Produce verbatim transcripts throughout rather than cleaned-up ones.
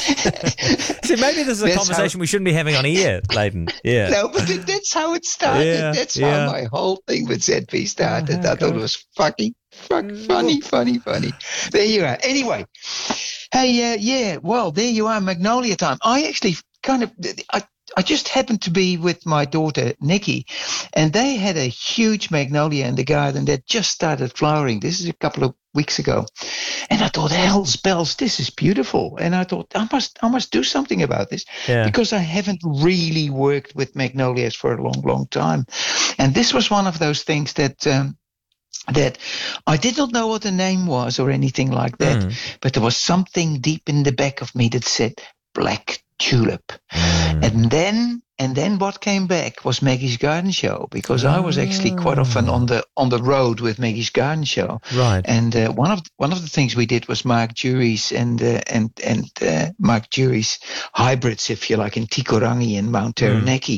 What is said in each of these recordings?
See, maybe this is a That's conversation how- we shouldn't be having on air, Leighton. Yeah. No, but it, that's how it started. Yeah, that's yeah. how my whole thing with Z P started. Oh, I thought God. it was fucking, fuck, funny, funny, funny. There you are. Anyway, hey, uh, yeah, well, there you are, Magnolia time. I actually kind of, I, I just happened to be with my daughter, Nikki, and they had a huge magnolia in the garden that just started flowering. This is a couple of weeks ago. And I thought, hell's bells, this is beautiful. And I thought, I must, I must do something about this Yeah. because I haven't really worked with magnolias for a long, long time. And this was one of those things that, um, that I did not know what the name was or anything like that, Mm. but there was something deep in the back of me that said black tulip. Mm. And then, and then what came back was Maggie's Garden Show, because I was actually quite often on the on the road with Maggie's Garden Show. Right. And uh, one of one of the things we did was Mark Jury's and uh, and and uh, Mark Jury's hybrids, if you like, in Tikorangi and Mount Taranaki.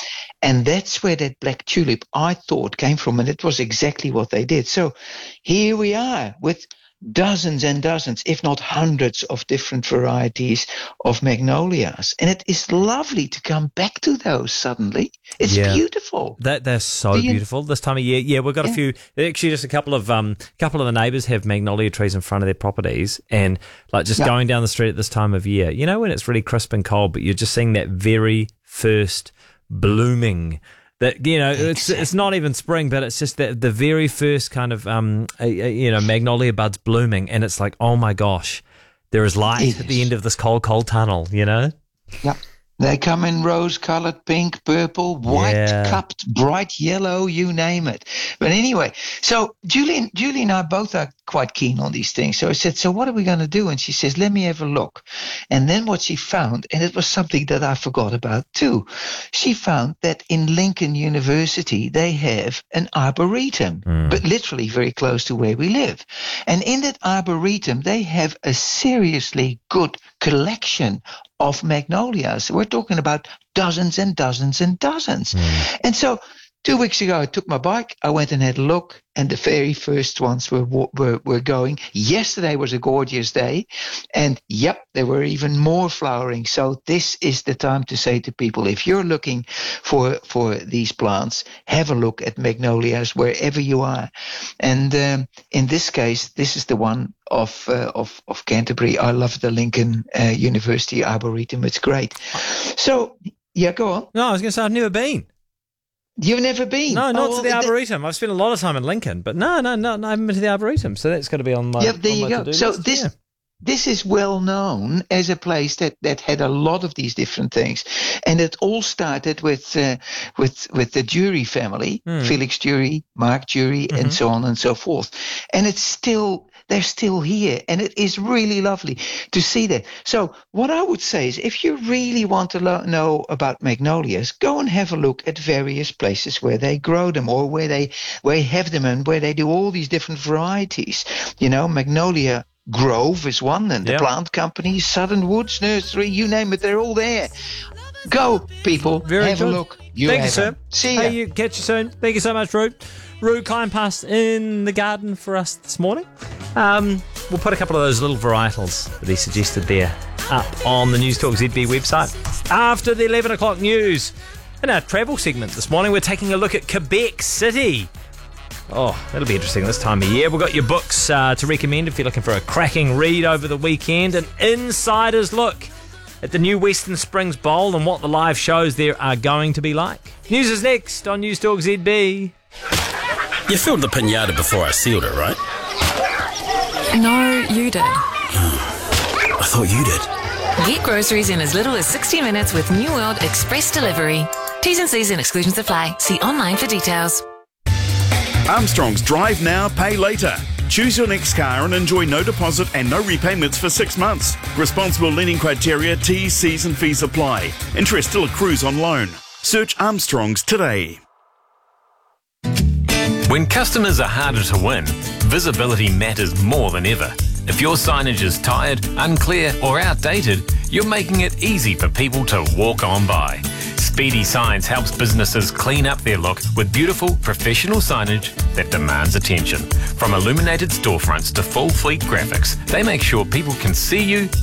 And that's where that black tulip, I thought, came from, and it was exactly what they did. So here we are with dozens and dozens, if not hundreds, of different varieties of magnolias. And it is lovely to come back to those suddenly. It's Yeah. beautiful. That they're so Do you- beautiful this time of year. Yeah, we've got a Yeah. few. Actually, just a couple of um, couple of the neighbours have magnolia trees in front of their properties, and like just Yeah. going down the street at this time of year, you know, when it's really crisp and cold, but you're just seeing that very first blooming. That, you know, it's it's not even spring, but it's just that the very first kind of um, uh, uh, you know, magnolia buds blooming, and it's like, oh my gosh, there is light Yes. at the end of this cold, cold tunnel. You know. Yeah. They come in rose-colored, pink, purple, white, Yeah. cupped, bright yellow, you name it. But anyway, so Julie, Julie and I both are quite keen on these things. So I said, so what are we going to do? And she says, let me have a look. And then what she found, and it was something that I forgot about too, she found that in Lincoln University, they have an arboretum, but literally very close to where we live. And in that arboretum, they have a seriously good collection of magnolias. We're talking about dozens and dozens and dozens. And so two weeks ago, I took my bike, I went and had a look, and the very first ones were, were, were going. Yesterday was a gorgeous day, and yep, there were even more flowering. So this is the time to say to people, if you're looking for, for these plants, have a look at magnolias wherever you are. And um, in this case, this is the one of, uh, of, of Canterbury. I love the Lincoln uh, University Arboretum. It's great. So, yeah, go on. No, I was going to say I've never been. You've never been? No, not Oh, to the well, that- Arboretum. I've spent a lot of time in Lincoln, but no, no, no, no I haven't been to the Arboretum. So that's got to be on my. Yeah, there on you my go. to-do So list. this Yeah. this is well known as a place that, that had a lot of these different things, and it all started with uh, with with the Jury family, Felix Jury, Mark Jury, and so on and so forth. And it's still. They're still here, and it is really lovely to see that. So what I would say is, if you really want to lo- know about magnolias, go and have a look at various places where they grow them, or where they where they have them, and where they do all these different varieties. You know, Magnolia Grove is one, and the Yeah. plant company, Southern Woods Nursery, you name it, they're all there. Go, people, Very have good. a look. You Thank you, have sir. them. See ya. Hey, you catch you soon. Thank you so much, Rue. Rue climb past in the garden for us this morning. Um, we'll put a couple of those little varietals that he suggested there up on the News Talk Z B website after the eleven o'clock news. In our travel segment this morning, we're taking a look at Quebec City. Oh, that'll be interesting this time of year. We've got your books uh, to recommend if you're looking for a cracking read over the weekend. An insider's look at the new Western Springs Bowl and what the live shows there are going to be like. News is next on News Talk Z B. You filled the pinata before I sealed it, right? No, you did. I thought you did. Get groceries in as little as sixty minutes with New World Express Delivery. T's and C's and exclusions apply. See online for details. Armstrong's Drive Now, Pay Later. Choose your next car and enjoy no deposit and no repayments for six months. Responsible lending criteria, T's, C's and fees apply. Interest still accrues on loan. Search Armstrong's today. When customers are harder to win, visibility matters more than ever. If your signage is tired, unclear or outdated, you're making it easy for people to walk on by. Speedy Signs helps businesses clean up their look with beautiful, professional signage that demands attention. From illuminated storefronts to full fleet graphics, they make sure people can see you